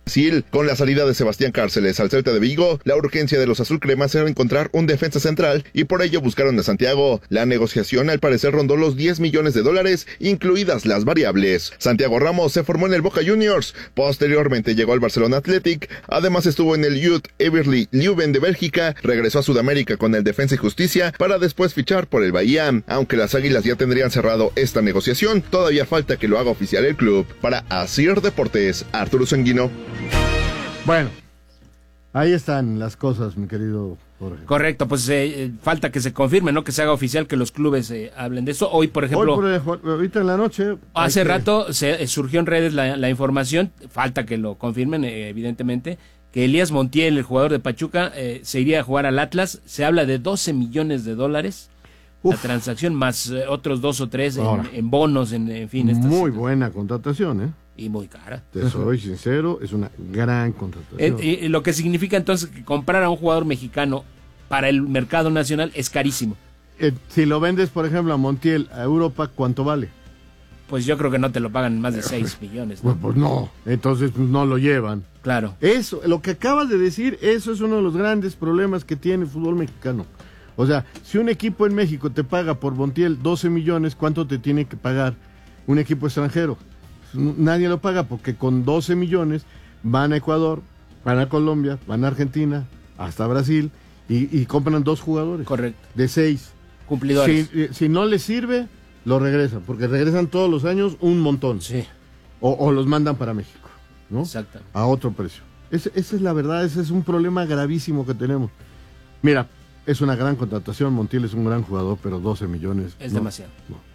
Brasil. Con la salida de Sebastián Cárceles al Celta de Vigo, la urgencia de los azulcremas era encontrar un defensa central y por ello buscaron a Santiago. La negociación al parecer rondó los $10 millones, incluidas las variables. Santiago Ramos se formó en el Boca Juniors, posteriormente llegó al Barcelona Athletic, además estuvo en el Youth Everly Leuven de Bélgica, regresó a Sudamérica con el Defensa y Justicia para después fichar por el Bahía. Aunque las Águilas ya tendrían cerrado esta negociación, todavía falta que lo haga oficial el club. Para Asir Deportes, Arturo Sanguino. Bueno, ahí están las cosas, mi querido Jorge. Correcto, pues falta que se confirme, ¿no? Que se haga oficial, que los clubes hablen de eso. Hoy, por ejemplo... ahorita en la noche... Hace rato surgió en redes la información, falta que lo confirmen, evidentemente, que Elías Montiel, el jugador de Pachuca, se iría a jugar al Atlas. Se habla de $12 millones, la transacción, más otros 2 o 3 en bonos, en fin. Muy buena contratación, ¿eh? Y muy cara. Te soy sincero, es una gran contratación. Lo que significa entonces que comprar a un jugador mexicano para el mercado nacional es carísimo. Si lo vendes, por ejemplo, a Montiel, a Europa, ¿cuánto vale? Pues yo creo que no te lo pagan más de 6 millones. ¿No? Pues no, entonces pues no lo llevan. Claro. Eso, lo que acabas de decir, eso es uno de los grandes problemas que tiene el fútbol mexicano. O sea, si un equipo en México te paga por Montiel 12 millones, ¿cuánto te tiene que pagar un equipo extranjero? Nadie lo paga porque con 12 millones van a Ecuador, van a Colombia, van a Argentina, hasta Brasil y compran 2 jugadores. Correcto. De 6. Cumplidores. Si no les sirve, lo regresan, porque regresan todos los años un montón. Sí. O los mandan para México, ¿no? Exactamente. A otro precio. Esa es la verdad, ese es un problema gravísimo que tenemos. Mira, es una gran contratación, Montiel es un gran jugador, pero 12 millones... Es demasiado. No.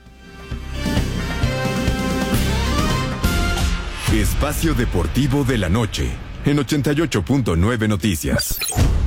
Espacio Deportivo de la Noche, en 88.9 Noticias.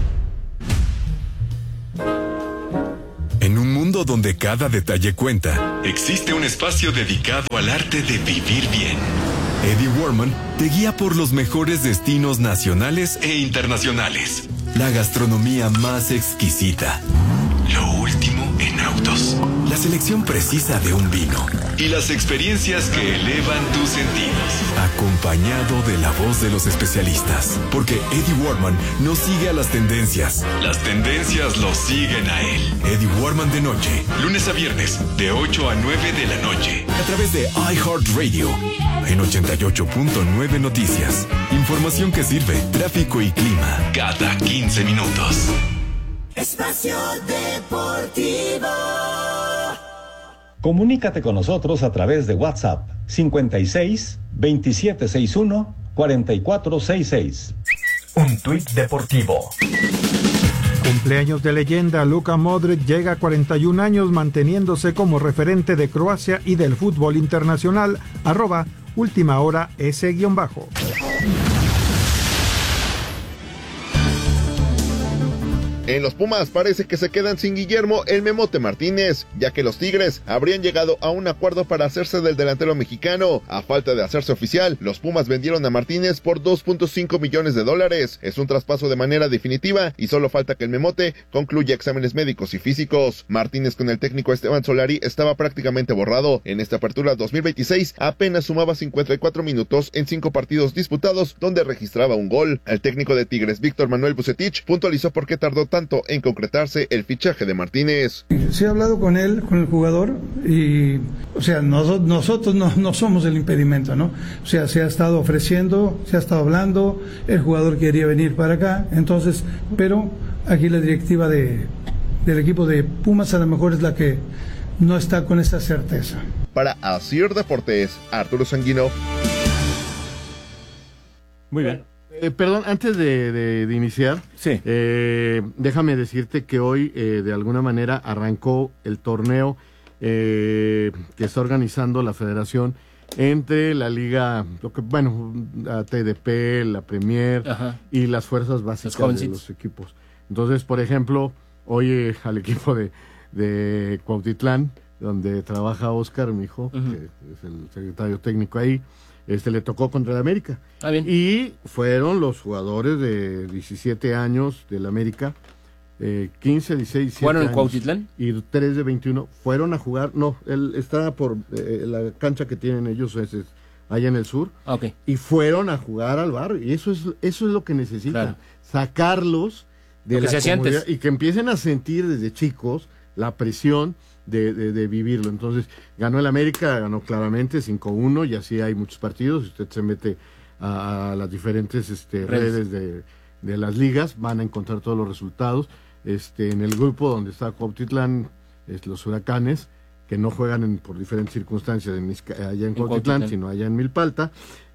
En un mundo donde cada detalle cuenta, existe un espacio dedicado al arte de vivir bien. Eddie Warman te guía por los mejores destinos nacionales e internacionales. La gastronomía más exquisita. Lo último en autos. La selección precisa de un vino. Y las experiencias que elevan tus sentidos. Acompañado de la voz de los especialistas. Porque Eddie Warman no sigue a las tendencias. Las tendencias lo siguen a él. Eddie Warman de noche. Lunes a viernes, de 8 a 9 de la noche. A través de iHeartRadio. En 88.9 Noticias. Información que sirve. Tráfico y clima. Cada 15 minutos. Espacio Deportivo. Comunícate con nosotros a través de WhatsApp 56 2761 4466. Un tuit deportivo. Cumpleaños de leyenda. Luka Modric llega a 41 años manteniéndose como referente de Croacia y del fútbol internacional. @últimahora S_. En los Pumas parece que se quedan sin Guillermo el Memote Martínez, ya que los Tigres habrían llegado a un acuerdo para hacerse del delantero mexicano. A falta de hacerse oficial, los Pumas vendieron a Martínez por $2.5 millones. Es un traspaso de manera definitiva y solo falta que el Memote concluya exámenes médicos y físicos. Martínez con el técnico Esteban Solari estaba prácticamente borrado. En esta apertura 2026 apenas sumaba 54 minutos en 5 partidos disputados, donde registraba un gol. El técnico de Tigres, Víctor Manuel Bucetich, puntualizó por qué tardó tanto en concretarse el fichaje de Martínez. Sí he hablado con él, con el jugador, y o sea, nosotros no somos el impedimento, ¿no? O sea, se ha estado ofreciendo, se ha estado hablando, el jugador quería venir para acá, entonces, pero aquí la directiva del equipo de Pumas a lo mejor es la que no está con esa certeza. Para Asir Deportes, Arturo Sanguino. Muy bien. Perdón, antes de iniciar, sí. Déjame decirte que hoy de alguna manera arrancó el torneo que está organizando la federación entre la liga, la TDP, la Premier, ajá, y las fuerzas básicas de los equipos. Entonces, por ejemplo, hoy al equipo de Cuautitlán, donde trabaja Oscar, mi hijo, uh-huh, que es el secretario técnico ahí, le tocó contra el América. Ah, bien. Y fueron los jugadores de 17 años del América, 15, 16, 17 ¿Fueron años, en Cuautitlán? Y 3 de 21 fueron a jugar. No, él está por la cancha que tienen ellos, es allá en el sur, Okay. y fueron a jugar al barrio, y eso es lo que necesitan, Claro. sacarlos de Lo que la se hacía comodidad antes. y que empiecen a sentir desde chicos la presión de vivirlo. Entonces, ganó el América, ganó claramente 5-1, y así hay muchos partidos. Si usted se mete a las diferentes redes de las ligas, van a encontrar todos los resultados. En el grupo donde está Cuautitlán, los Huracanes, que no juegan por diferentes circunstancias allá en Cuautitlán, sino allá en Milpalta.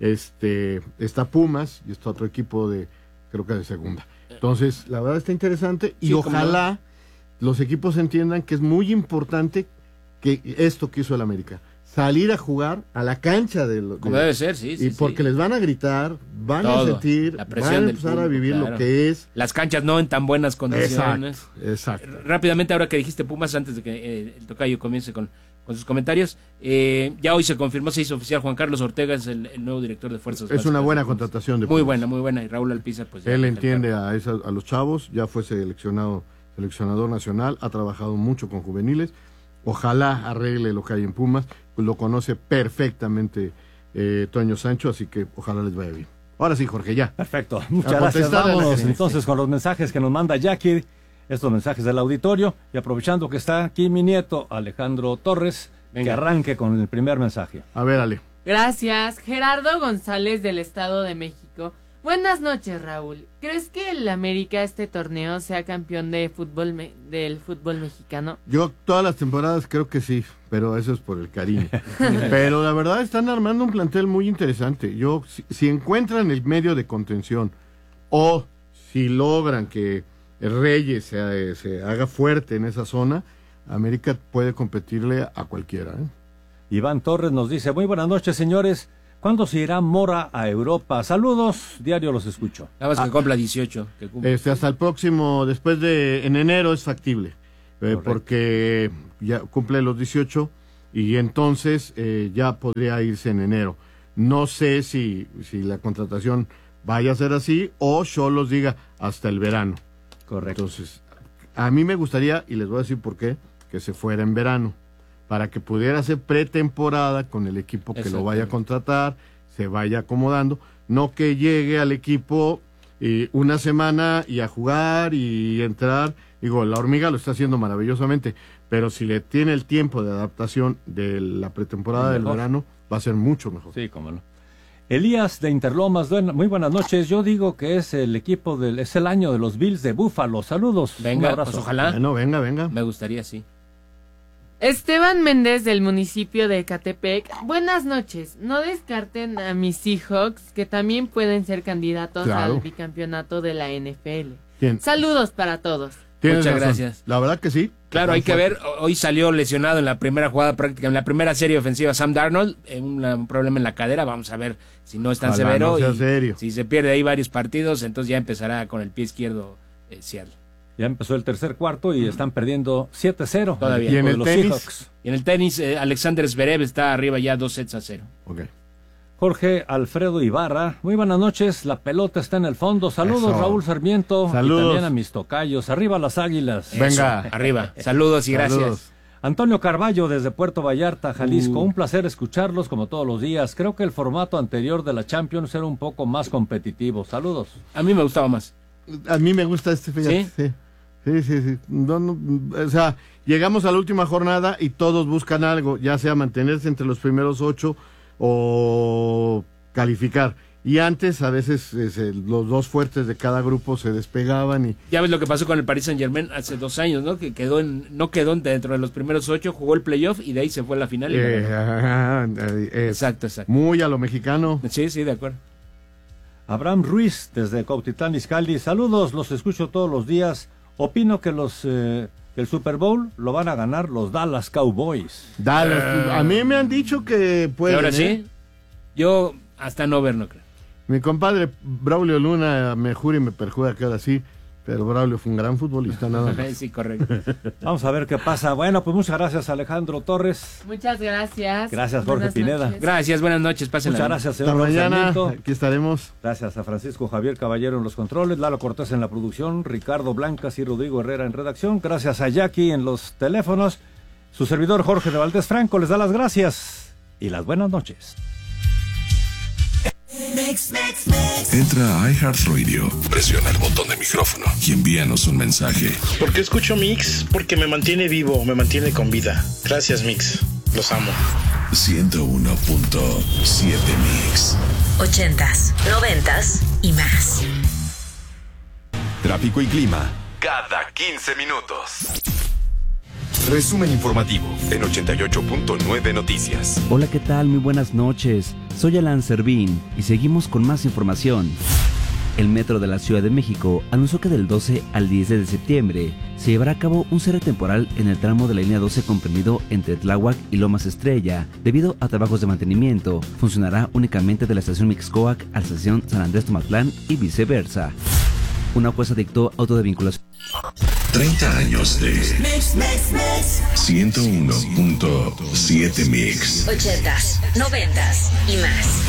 Está Pumas y está otro equipo creo que de segunda. Entonces, la verdad está interesante, y ojalá los equipos entiendan que es muy importante que esto que hizo el América, salir a jugar a la cancha como debe ser, sí. Y porque les van a gritar, van Todo, a sentir, la van presión a empezar del a vivir público, lo que es. Las canchas no en tan buenas condiciones. Exacto. Rápidamente, ahora que dijiste Pumas, antes de que el tocayo comience con sus comentarios, ya hoy se confirmó, se hizo oficial, Juan Carlos Ortega es el nuevo director de Fuerzas Básicas. Es una buena contratación de Muy Pumas. buena, y Raúl Alpizar, pues él entiende a los chavos, ya fue seleccionador nacional, ha trabajado mucho con juveniles. Ojalá arregle lo que hay en Pumas, pues lo conoce perfectamente Toño Sancho, así que ojalá les vaya bien. Ahora sí, Jorge, ya. Perfecto, muchas gracias. Vámonos entonces con los mensajes que nos manda Jackie, estos mensajes del auditorio, y aprovechando que está aquí mi nieto Alejandro Torres, que arranque con el primer mensaje. A ver, Ale. Gracias, Gerardo González del Estado de México. Buenas noches, Raúl. ¿Crees que el América este torneo sea campeón de del fútbol mexicano? Yo todas las temporadas creo que sí, pero eso es por el cariño. Pero la verdad están armando un plantel muy interesante. Si encuentran el medio de contención, o si logran que Reyes se haga fuerte en esa zona, América puede competirle a cualquiera. Iván Torres nos dice: muy buenas noches, señores. ¿Cuándo se irá Mora a Europa? Saludos, diario los escucho. Nada más que cumpla 18. Que cumpla. Hasta el próximo, en enero es factible, porque ya cumple los 18 y entonces ya podría irse en enero. No sé si la contratación vaya a ser así o Xolos diga hasta el verano. Correcto. Entonces, a mí me gustaría, y les voy a decir por qué, que se fuera en verano, para que pudiera hacer pretemporada con el equipo que lo vaya a contratar, se vaya acomodando, no que llegue al equipo una semana y a jugar y entrar. Digo, la Hormiga lo está haciendo maravillosamente, pero si le tiene el tiempo de adaptación de la pretemporada del verano, va a ser mucho mejor. Sí, cómo no. Elías de Interlomas, muy buenas noches. Yo digo que es el es el año de los Bills de Búfalo. Saludos. Venga, un abrazo. pues ojalá. Bueno, venga. Me gustaría, sí. Esteban Méndez del municipio de Ecatepec. Buenas noches. No descarten a mis Seahawks, que también pueden ser candidatos al bicampeonato de la NFL. Bien. Saludos para todos. Muchas gracias. La verdad que sí. Claro, hay que ver. Hoy salió lesionado en la primera jugada práctica, en la primera serie ofensiva, Sam Darnold, un problema en la cadera. Vamos a ver si no es tan severo. No sea serio. Si se pierde ahí varios partidos, entonces ya empezará con el pie izquierdo Seattle. Ya empezó el tercer cuarto y están perdiendo 7-0. Todavía. ¿Y en el tenis? Seahawks. Y en el tenis, Alexander Zverev está arriba ya 2-0. Ok. Jorge Alfredo Ibarra, muy buenas noches, la pelota está en el fondo. Saludos, Eso. Raúl Sarmiento. Saludos. Y también a mis tocayos. Arriba las Águilas. Venga. Arriba. Saludos y gracias. Saludos. Antonio Carballo desde Puerto Vallarta, Jalisco. Un placer escucharlos como todos los días. Creo que el formato anterior de la Champions era un poco más competitivo. Saludos. A mí me gustaba más. A mí me gusta fíjate. ¿Sí? Sí. O sea, llegamos a la última jornada y todos buscan algo, ya sea mantenerse entre los primeros 8 o calificar. Y antes, a veces, los dos fuertes de cada grupo se despegaban y... Ya ves lo que pasó con el Paris Saint-Germain hace 2 años, ¿no? Que no quedó dentro de los primeros 8, jugó el playoff y de ahí se fue a la final. Exacto. Muy a lo mexicano. Sí, de acuerdo. Abraham Ruiz desde Cuautitlán Izcalli. Saludos, los escucho todos los días. Opino que el Super Bowl lo van a ganar los Dallas Cowboys. A mí me han dicho que pueden. ¿Ahora sí? Yo hasta no ver, no creo. Mi compadre Braulio Luna me jura y me perjura que ahora sí, pero Braulio fue un gran futbolista, nada más. Sí, correcto. Vamos a ver qué pasa. Bueno, pues muchas gracias, Alejandro Torres. Muchas gracias. Gracias, Jorge Buenas Pineda. noches. Gracias, buenas noches. Pásenla. Muchas gracias, Hasta señor mañana, Sarmiento. aquí estaremos. Gracias a Francisco Javier Caballero en los controles, Lalo Cortés en la producción, Ricardo Blancas y Rodrigo Herrera en redacción. Gracias a Jackie en los teléfonos. Su servidor Jorge de Valdés Franco les da las gracias y las buenas noches. Entra a iHeartRadio, presiona el botón de micrófono y envíanos un mensaje. ¿Por qué escucho Mix? Porque me mantiene vivo, me mantiene con vida. Gracias, Mix. Los amo. 101.7 Mix. 80s, 90s y más. Tráfico y clima cada 15 minutos. Resumen informativo en 88.9 Noticias. Hola, ¿qué tal? Muy buenas noches. Soy Alan Servín y seguimos con más información. El Metro de la Ciudad de México anunció que del 12 al 10 de septiembre se llevará a cabo un cierre temporal en el tramo de la línea 12 comprendido entre Tláhuac y Lomas Estrella. Debido a trabajos de mantenimiento, funcionará únicamente de la estación Mixcoac a la estación San Andrés Tomatlán y viceversa. Una jueza dictó auto de vinculación. 30 años de 101.7 Mix. 80s, 90s y más.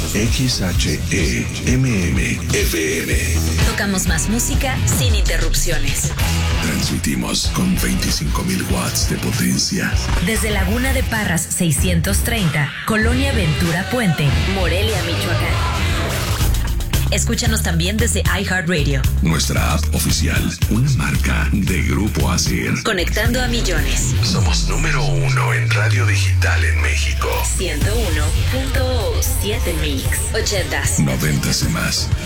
XHEMM-FM. Tocamos más música sin interrupciones. Transmitimos con 25.000 watts de potencia. Desde Laguna de Parras 630, Colonia Ventura Puente, Morelia, Michoacán. Escúchanos también desde iHeartRadio. Nuestra app oficial, una marca de Grupo ASIR. Conectando a millones. Somos número 1 en radio digital en México. 101.7 Mix. 80s. 90s y más.